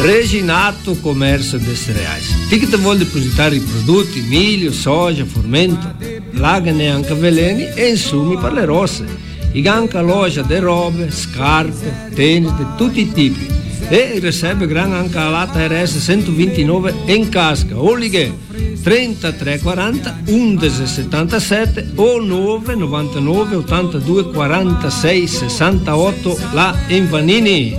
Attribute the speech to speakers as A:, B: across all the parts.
A: Reginato Comércio de Cereais. Ti che ti vuole depositare i prodotti, miglio, soja, frumento, lagane anche veleni e insumi per le rosse. E anche loja di robe, scarpe, tennis di tutti i tipi. E riceve anche la latta RS 129 in casca. O lighe 3340 1177 o 999 82 46 68 là in Vanini.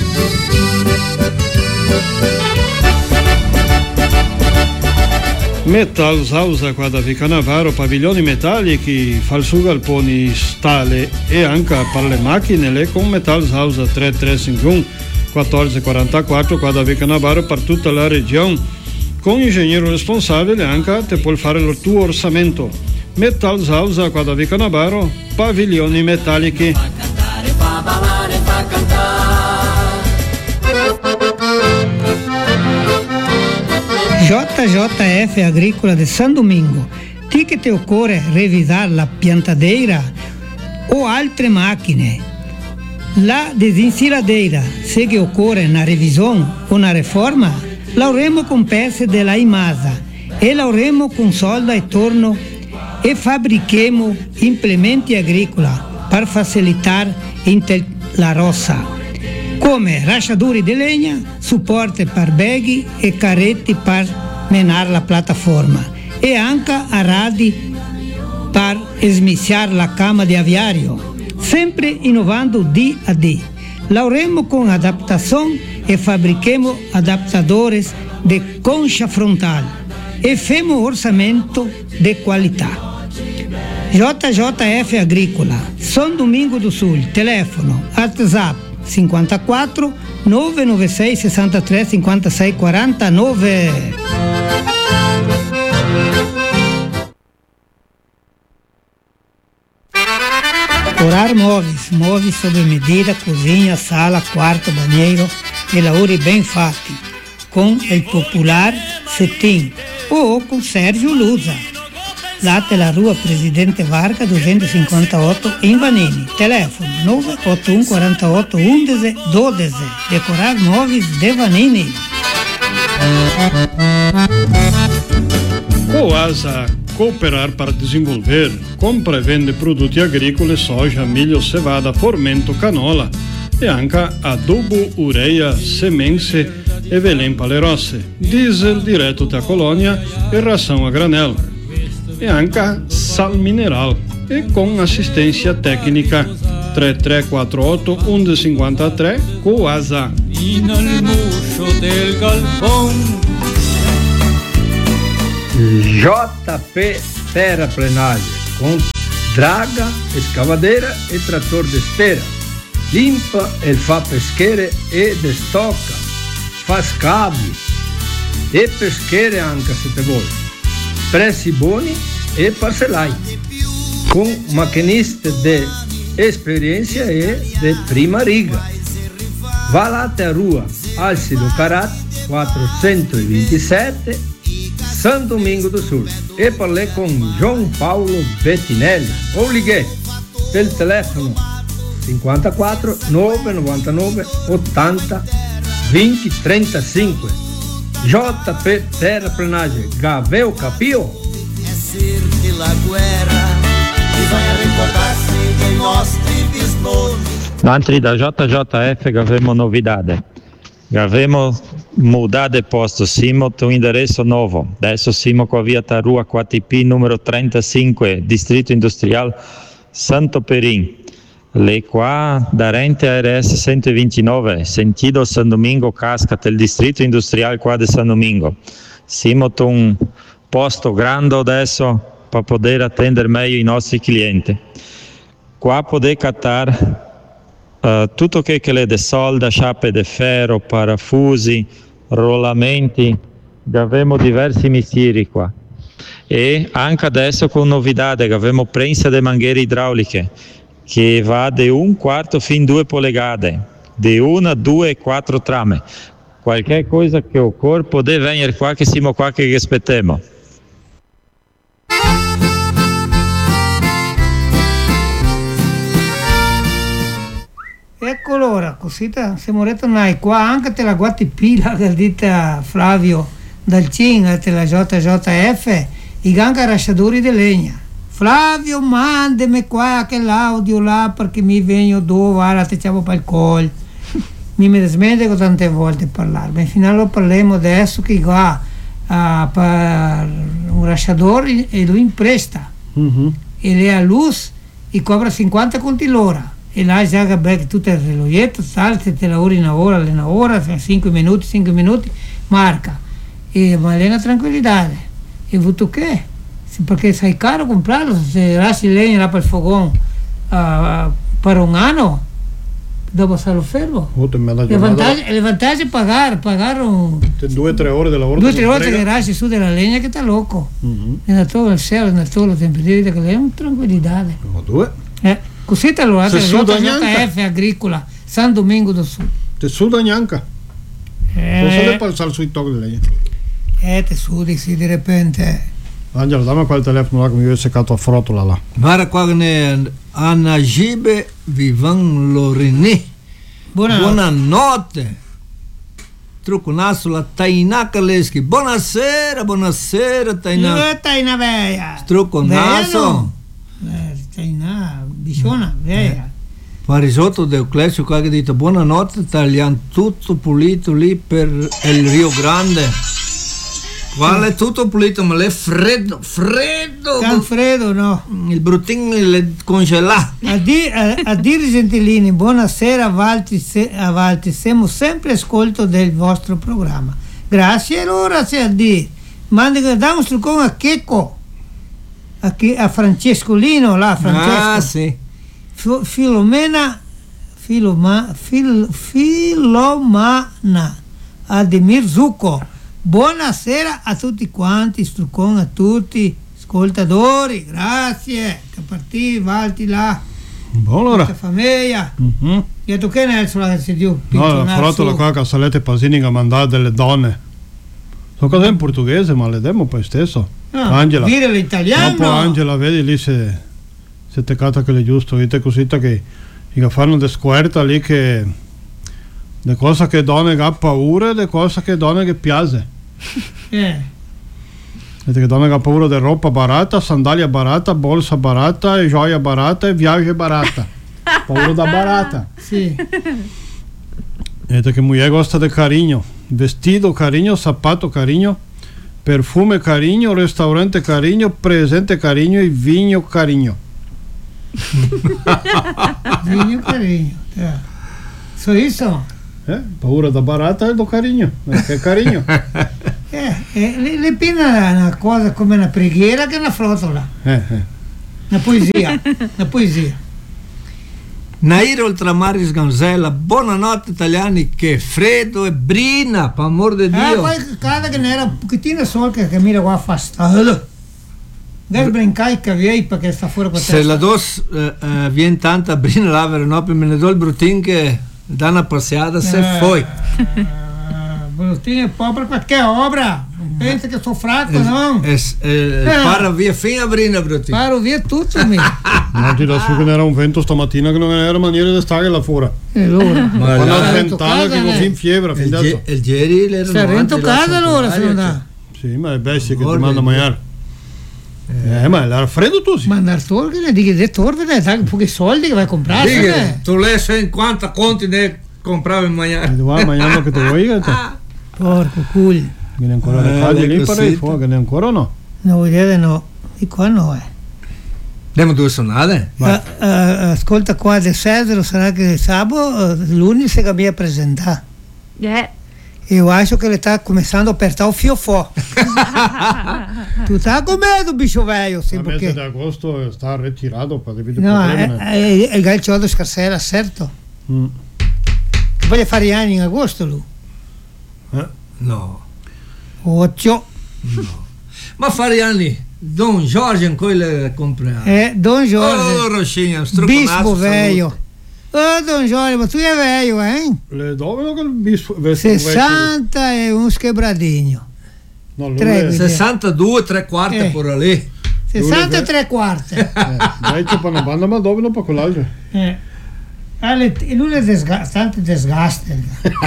B: Metal Sausa qua da Vicanavaro, paviglioni metallici, falsu galponi stale e anche per le macchine le con Metal Sausa 3351 1444 qua da Vicanavaro per tutta la regione. Con ingegnere responsabile anche te puoi fare il tuo orsamento. Metal Sausa qua da Vicanavaro, paviglioni metallici.
C: JJF Agrícola de San Domingo. Ti che ti occorre revisare la piantadeira o altre macchine. La desinsiladeira, se che occorre una revisione o una riforma, l'avremo con peça della Imasa e l'avremo con solda e torno e fabbrichiamo implementi agricola per facilitare la rossa, come rachaduri di legna, supporti per baghi e carretti per menare la piattaforma e anche aradi per smissiare la cama di aviario, sempre innovando di a di. L'avremo con adattazione e fabbrichiamo adaptadores de concha frontal e femo orçamento de qualità. JJF Agrícola, São Domingo do Sul, telefono, WhatsApp 54 996 63 56 49. Orar móveis sob medida, cozinha, sala, quarto, banheiro e lavori bem fatti, com il popular cetim ou com Sérgio Lusa. Lá pela rua Presidente Vargas 258 em Vanini. Telefono 981 48 11 12. Decorar móveis de Vanini.
B: Coasa cooperar para desenvolver, compra e vende produtos agrícolas, soja, milho, cevada, formento, canola e anche adubo, ureia, semente e velém palerosse, diesel direto da colônia e ração a granel e anche sal mineral e com assistência técnica 3348 1153 Coasa.
A: JP Terraplenagem com draga, escavadeira e trator de esteira. Limpa e fa pesquere e destocca, faz cavi e pesquere anche se te vuoi. Prezzi buoni e parcelai con macchiniste de esperienza e de prima riga. Va là a rua Alcido Carat 427 San Domingo do Sul e parlei com João Paulo Bettinelli ou liguei pelo telefono 54 999 80 20 35. JP Terraplenagem, Gaveu Capio.
D: Dentro da JJF avevamo novidade. Avevamo mudato posto, siamo un indirizzo nuovo. Adesso siamo qua via Tarua 4P numero 35, Distrito Industrial Santo Perin. Le qua da Rente ARS 129, sentido San Domingo Casca del Distrito Industrial qua di San Domingo. Siamo un posto grande adesso per poter attendere meglio i nostri clienti. Qua potete cattare tutto che è di solda, sciappe di ferro, parafusi, rollamenti, abbiamo diversi mestieri qua. E anche adesso con novità, abbiamo prensa di manguere idrauliche che va da 1/4 fino a 2 polegate, di 1, 2 e 4 trame. Qualche cosa che occorre potete venire qua che siamo qua che aspettiamo.
C: Eccolo ora, così siamo ritornati qua, anche te la guatipila che dite Flavio dal CIN, te la JJF, i ganga rasciatori di legna. Flavio, mandami qua che l'audio là perché mi vengo dove, ora ti ciamo per il col. Mi smette con tante volte parlare, ma finale lo parliamo adesso che qua per un rasciatore e lui impresta. E lei a luz e cobra 50 conti l'ora. E là già che tutto il relogetto, salta, te lavori una ora, 5 minuti, marca. E ma è una tranquillità. E avuto che? Perché sai caro comprarlo, se lasci legna là per il fogone per un anno, dopo sarò fermo. Il vantaggio è pagare un
B: 2 o 3 ore di lavoro.
C: 2 o 3 ore che lasci su della legna che sta loco. È nato il cielo, è nato il tempo di vita che è una tranquillità. Così te lo date JF agricola San Domingo do Sul.
B: Te suda neanche. Cosa le passare sui tocchi di legna?
C: Te sudi sì di repente.
B: Angelo, dammi quel telefono là che mi ho seccato a frotola là.
A: Guarda qua che ne Anagibe Vivan Lorini. Buonanotte. Trucco naso la Taina Kaleschi. Buonasera Taina.
C: Taina veia.
A: Trucco naso.
C: Taina, bisciona, veia.
A: Ma risotto del Clesio qua che dite buonanotte, tagliamo tutto pulito lì per il Rio Grande. Quale tutto pulito, ma è freddo.
C: Can freddo, no?
A: Il bruttino è congelato.
C: A dire gentilini, buonasera a Valti, siamo sempre ascolto del vostro programma. Grazie, allora c'è a dire. Mandi che diamo sul con a Checco, a Francescolino, là, Francesco.
A: Ah, sì.
C: Filomena, Ademir Zucco. Buonasera a tutti quanti, Strucon a tutti, ascoltatori, grazie, che partì, Valti là,
B: buona
C: famiglia, e tu che ne hai si diu?
B: No, la frotola qua che salete Pasini che mandate delle donne, sono cose in portoghese ma le demo poi stesso, Angela,
C: dire l'italiano,
B: dopo Angela vedi lì se te cata che è giusto, dite così che fanno de squerta lì che le cose che donne ha paura e le cose che donne che piace. Vedete che donne che ha paura di roba barata, sandalia barata, borsa barata, e gioia barata e viaggio barata. Paura da barata.
C: Sì.
B: Vedete che moglie gosta di carinho, vestito carinho, sapato carinho, perfume carinho, ristorante carinho, presente carinho e vinho carinho.
C: Vinho carinho. So isso?
B: Paura da barata e do carinho. Che carinho.
C: Le pina una cosa come una preghiera che è una frotola. Una poesia.
A: Nairo Ultramaris Gonzella, buonanotte italiani, che freddo e brina, per amor di Dio.
C: Poi cada che ne era un pochettino sol che mira qua affastato. Deve brincare che vieni perché sta fuori con te.
A: Se la dos viene tanta brina là, no, per me ne do il bruttin che dà una passeata se poi.
C: Bruttin è povero perché obra. Non pensa che sono fratto, no?
A: Para via fino a brina, bruttin.
C: Paro via tutto, mi.
B: Non ti da su che era un vento stamattina che non era maniera di stare là fuori.
C: E allora?
B: Ma una ventata che non fin fiebre, fin adesso.
A: Il ieri era
C: sta rento casa allora, se non ha.
B: Sì, ma è bestia che ti manda a mangiare. Ma era freddo tu sì.
C: Ma andare torre, ne dici di torre, dai pochi soldi che vai a comprare.
A: Tu le 50 conti ne compravi in mangiare.
B: Tu vai mangiando che tu vuoi.
C: Porco culo.
B: Viene ancora le case lì per il fuoco, ne ancora no?
C: No, vuol dire no. Di qua no è.
A: Abbiamo due sonate.
C: Ascolta qua del Cesaro, sarà che sabato, lunedì si cambia a presentare. Eu acho que ele está começando a apertar o fiofó. Tu tá com medo, bicho velho, sim, porque...
B: A mese de agosto está retirado para devido
C: no, il calcio do Scarsera, certo? Che poi fare anni in agosto, lui?
A: No.
C: 8.
A: No. Ma fare anni, Don Jorge ancora le compra.
C: Don Jorge.
A: Oh, Rochinha,
C: bispo velho. Don Jorge, ma tu è velho, hein?
B: Le dove che il bispo
C: 60 e uns quebradinho.
B: No,
A: 62 3/4 por lì.
C: 60 3/4.
B: Dai che per una banda ma dove non per quell'altro.
C: Lui è bastante desgaste.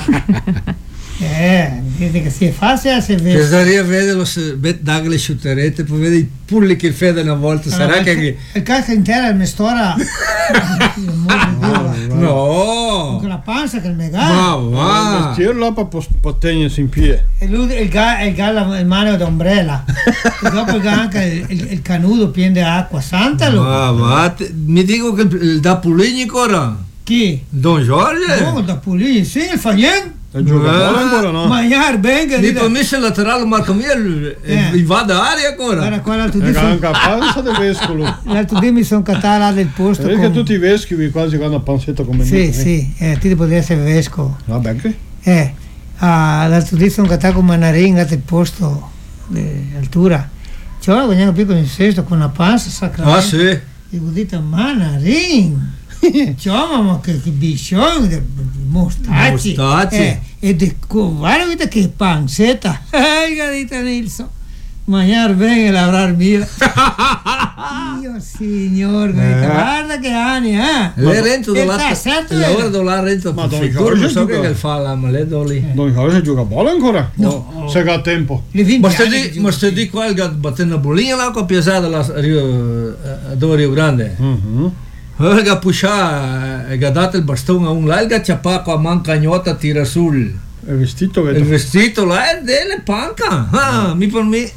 C: Vedi che si è facile se vede.
A: Bisogneria vedere le sciuterette per vedere i pulli che fede una volta. Sarà che
C: il cacca intera è mestora.
A: No!
C: Con la panza che il megano.
B: Ma vestirla per tenersi in piedi.
C: E lui il gallo il mano d'ombrella. E dopo il anche il canudo pieno di acqua santa.
A: Mi dico che da Puligni ancora.
C: Chi?
A: Don Giorgio?
C: No, da Puligni, sì, il fa niente.
B: E gioca bola ancora, no?
C: Mangiare bene.
A: Mi permesso laterale Marco Miel invada aria ancora.
C: Guarda qua l'altro
B: E anche a panza del vescovo.
C: L'altro dì mi sono cattata là del posto.
B: Perché tutti i vescovi quasi hanno una pancetta come me.
C: Sì, ti potrei essere vescovo.
B: Vabbè che?
C: L'altro dì sono cattata con Manarin là del posto di altura. Cioè, veniamo più con il sesto con la panza sacra.
A: Ah, sì.
C: Dico, dite, Manarin. Ciao, ma che biscione, mostacci. E guarda che pancetta. Dite Nilsson. Mangiare bene e lavorare mille. Dio signor, guarda che anni,
A: Le rento lavora della rento
B: ma
A: per non so che fa la maleda lì.
B: Don Giorgio gioca bola ancora?
C: No.
B: Se ha tempo.
A: Ma stai di qua il battendo una bolina là con piazzata dove Rio Grande. Ga pusha e ga dato il bastone a un là, ga ciappa con man cagnota tira sul.
B: Il vestito
A: Il vestito là è delle panca. Mi per me.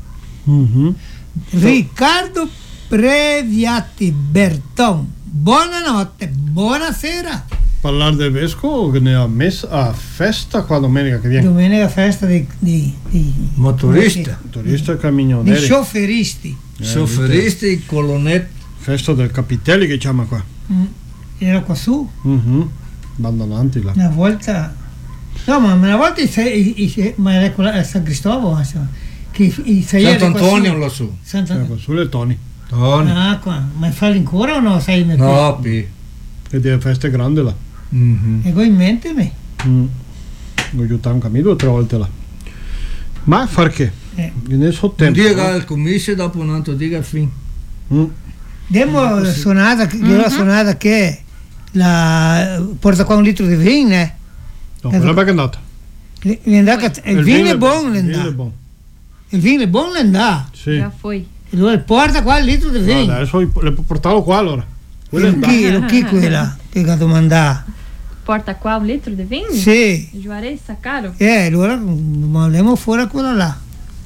C: Riccardo Previati Berton, buonanotte, buonasera.
B: Parlare del vescovo che ne ha messo a festa qua domenica che viene.
C: Domenica festa di
A: Motorista.
B: Motorista e
C: di
B: camionieri.
C: sciofferisti.
A: Colonnetti.
B: Festa del Capitelli che chiama qua.
C: Era qua su.
B: Abbandonanti là.
C: Una volta. No, ma una volta ma era quella a San Cristoforo, che
A: Sant'Antonio lassù.
B: Ecco, sulle Toni.
C: Ah, qua. Ma fai ancora o no? Sai
A: No, pi.
B: E delle feste grandi là.
C: E voi in mente me?
B: Ho aiutato un cammino 2 o 3 volte là. Ma far che? Nel suo
A: Un
B: tempo.
A: dia che il commissario dopo un altro dia fin.
C: Abbiamo suonata, io ho suonata che porta qua un litro di vino,
B: No, quella è andata.
C: Il vino è buono, il vino è buono, l'endà.
B: Sì.
E: Já foi.
C: E lui porta qua il litro di vino.
B: Adesso le portalo qua allora.
C: Chi quella che ha domandato?
E: Porta qua 1 litro di vinho?
C: Sì.
E: Juarez sacaram?
C: Allora mandiamo fuori quella là.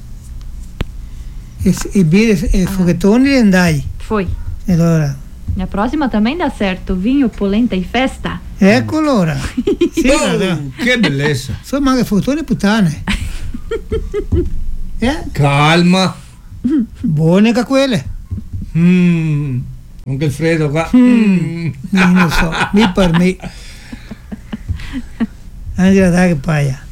C: E bere e foguetoni e andai.
E: Foi.
C: E allora.
E: E a próxima também dá certo. Vinho, polenta e festa.
C: Ecco allora. Sì,
A: Che bellezza.
C: insomma anche foguetoni e puttane.
A: Calma.
C: Buone che quelle.
A: Anche il freddo qua.
C: Non so, mi per me. Andiamo a dare che paia.